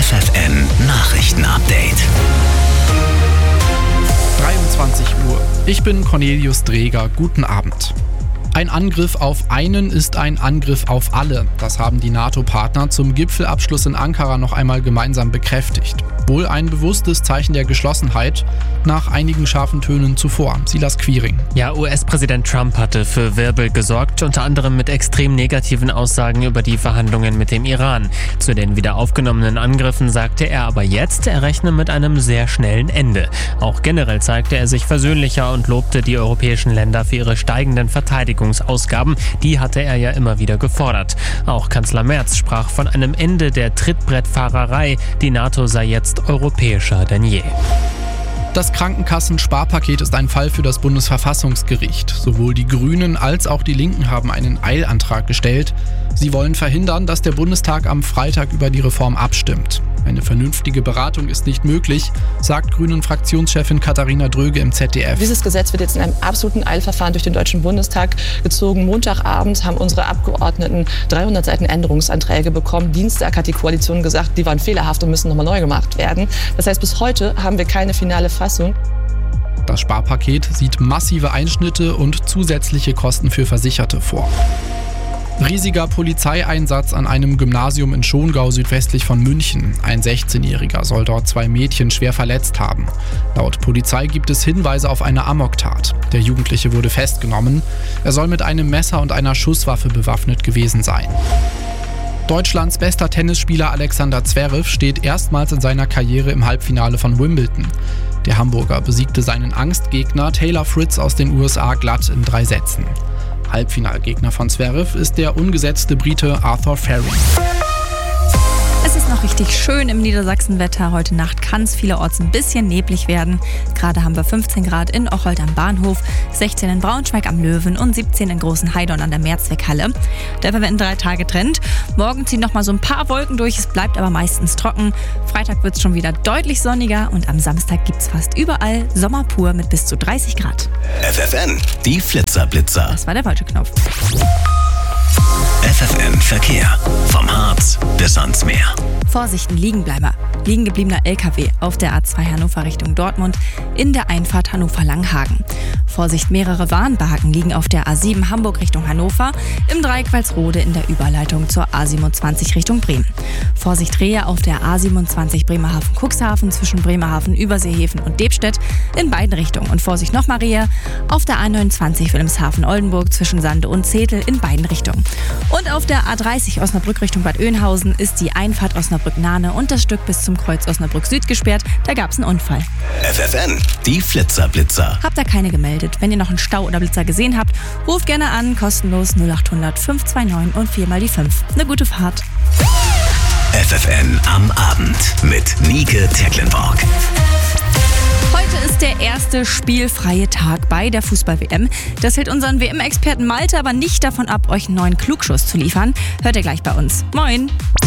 FFN Nachrichten-Update. 23 Uhr. Ich bin Cornelius Dreger. Guten Abend. Ein Angriff auf einen ist ein Angriff auf alle. Das haben die NATO-Partner zum Gipfelabschluss in Ankara noch einmal gemeinsam bekräftigt. Wohl ein bewusstes Zeichen der Geschlossenheit nach einigen scharfen Tönen zuvor. Silas Quiring. Ja, US-Präsident Trump hatte für Wirbel gesorgt, unter anderem mit extrem negativen Aussagen über die Verhandlungen mit dem Iran. Zu den wieder aufgenommenen Angriffen sagte er aber jetzt, er rechne mit einem sehr schnellen Ende. Auch generell zeigte er sich versöhnlicher und lobte die europäischen Länder für ihre steigenden Verteidigungsausgaben. Die hatte er ja immer wieder gefordert. Auch Kanzler Merz sprach von einem Ende der Trittbrettfahrerei. Die NATO sei jetzt europäischer denn je. Das Krankenkassen-Sparpaket ist ein Fall für das Bundesverfassungsgericht. Sowohl die Grünen als auch die Linken haben einen Eilantrag gestellt. Sie wollen verhindern, dass der Bundestag am Freitag über die Reform abstimmt. Eine vernünftige Beratung ist nicht möglich, sagt Grünen-Fraktionschefin Katharina Dröge im ZDF. Dieses Gesetz wird jetzt in einem absoluten Eilverfahren durch den Deutschen Bundestag gezogen. Montagabend haben unsere Abgeordneten 300 Seiten Änderungsanträge bekommen. Dienstag hat die Koalition gesagt, die waren fehlerhaft und müssen nochmal neu gemacht werden. Das heißt, bis heute haben wir keine finale Fassung. Das Sparpaket sieht massive Einschnitte und zusätzliche Kosten für Versicherte vor. Riesiger Polizeieinsatz an einem Gymnasium in Schongau südwestlich von München. Ein 16-Jähriger soll dort 2 Mädchen schwer verletzt haben. Laut Polizei gibt es Hinweise auf eine Amoktat. Der Jugendliche wurde festgenommen. Er soll mit einem Messer und einer Schusswaffe bewaffnet gewesen sein. Deutschlands bester Tennisspieler Alexander Zverev steht erstmals in seiner Karriere im Halbfinale von Wimbledon. Der Hamburger besiegte seinen Angstgegner Taylor Fritz aus den USA glatt in 3 Sätzen. Halbfinalgegner von Zverev ist der ungesetzte Brite Arthur Fairing. Es ist noch richtig schön im Niedersachsenwetter. Heute Nacht kann es vielerorts ein bisschen neblig werden. Gerade haben wir 15 Grad in Ocholt am Bahnhof, 16 in Braunschweig am Löwen und 17 in Großenheidorn an der Mehrzweckhalle. Der werden 3 Tage trennt. Morgen ziehen noch mal so ein paar Wolken durch, es bleibt aber meistens trocken. Freitag wird es schon wieder deutlich sonniger und am Samstag gibt es fast überall Sommer pur mit bis zu 30 Grad. FFN, die Flitzerblitzer. Das war der Wolke-Knopf. FFN Verkehr. Vom Harz bis ans Meer. Vorsicht, ein Liegenbleiber. Liegen gebliebener LKW auf der A2 Hannover Richtung Dortmund in der Einfahrt Hannover-Langhagen. Vorsicht, mehrere Warnbarken liegen auf der A7 Hamburg Richtung Hannover im Dreieck Walsrode in der Überleitung zur A27 Richtung Bremen. Vorsicht, Rehe auf der A27 Bremerhaven-Cuxhaven zwischen Bremerhaven, Überseehäfen und Debstedt in beiden Richtungen. Und Vorsicht, nochmal Rehe auf der A29 Wilhelmshaven-Oldenburg zwischen Sande und Zetel in beiden Richtungen. Und auf der A30 Osnabrück Richtung Bad Oeynhausen ist die Einfahrt Osnabrück-Nahne und das Stück bis zum Kreuz Osnabrück Süd gesperrt. Da gab es einen Unfall. FFN, die Flitzerblitzer. Habt ihr keine gemeldet? Wenn ihr noch einen Stau oder Blitzer gesehen habt, ruft gerne an, kostenlos 0800 529 und 4 mal die 5. Eine gute Fahrt. FFN am Abend mit Nike Tecklenburg. Heute ist der erste spielfreie Tag bei der Fußball-WM. Das hält unseren WM-Experten Malte aber nicht davon ab, euch einen neuen Klugschuss zu liefern. Hört ihr gleich bei uns. Moin!